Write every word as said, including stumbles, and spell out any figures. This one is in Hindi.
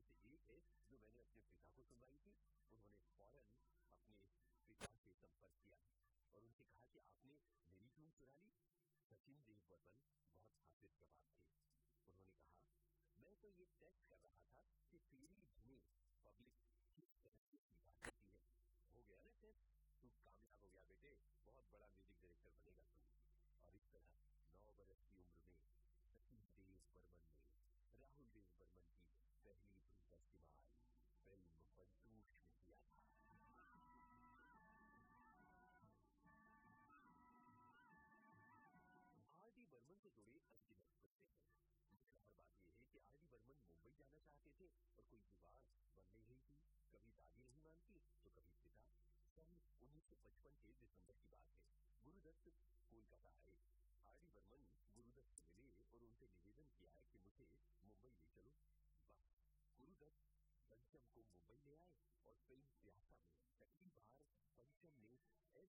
से एक है जो मैंने अपने पिता को सुनवाई थी। उन्होंने फौरन अपने पिता से संपर्क किया और उनसे कहा कि आपने मेरी क्यों चुरा ली। सचिन देव बर्मन बहुत हास्यद जवाब थे। उन्होंने कहा, मैं तो ये टेस्ट कर रहा था कि तेरी धुनें पब्लिक किस तरह से स्वीकार करती है। हो गया ना टेस्ट, तू कामयाब हो गया बेटे, बहुत बड़ा म्यूजिक डायरेक्टर बनेगा तू। और इस तरह नौ बरस की उम्र में सचिन देव बर्मन ने राहुल देव बर्मन की पहली फिल्म का इस्तेमाल फिल्म बंदूक में किया था। आर डी बर्मन से जुड़े अनगिनत किस्से हैं। मुख्य बात यह है कि आर डी बर्मन मुंबई जाना चाहते थे और कोई जुगाड़ बन नहीं रही थी। कभी दादी नहीं मानती तो कभी पिता। सन उन्नीस सौ पचपन के दिसंबर की बात है। गुरुदत्त कोलकाता आए। आर डी बर्मन गुरुदत्त से मिले और उनसे निवेदन किया कि मुझे मुंबई ले चलो। वाह, गुरुदत्त पंचम को मुंबई ले आए और फिल्म प्यासा में पहली बार पंचम ने